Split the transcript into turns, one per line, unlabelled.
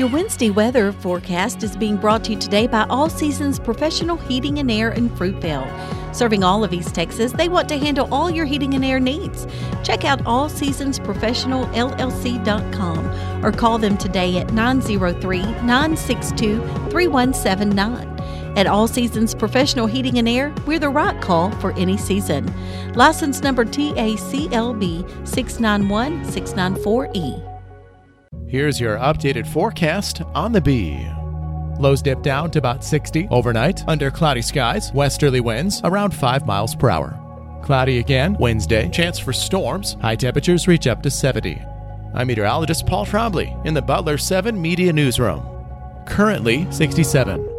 Your Wednesday weather forecast is being brought to you today by All Seasons Professional Heating and Air in Fruitvale. Serving all of East Texas, they want to handle all your heating and air needs. Check out allseasonsprofessionalllc.com or call them today at 903-962-3179. At All Seasons Professional Heating and Air, we're the right call for any season. License number TACLB 691694E.
Here's your updated forecast on the Bee. Lows dip down to about 60 overnight under cloudy skies, westerly winds around 5 miles per hour. Cloudy again Wednesday, chance for storms, high temperatures reach up to 70. I'm meteorologist Paul Trombley in the Butler 7 Media Newsroom. Currently 67.